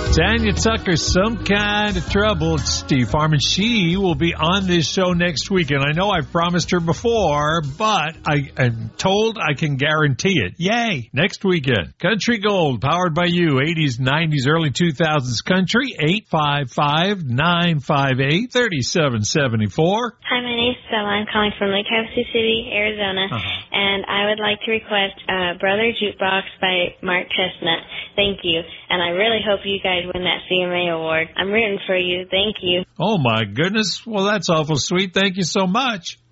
Tanya Tucker, Some Kind of Trouble. It's Steve Harmon. She will be on this show next week, and I know I've promised her before, but I'm told I can guarantee it. Yay! Next weekend. Country Gold, powered by you. 80s, 90s, early 2000s country. 855-958-3774. Hi, my name's Stella. I'm calling from Lake Havasu City, Arizona, and I would like to request Brother Jukebox by Mark Chestnut. Thank you, and I really hope you guys win that CMA award. I'm rooting for you. Thank you. Oh, my goodness. Well, that's awful sweet. Thank you so much.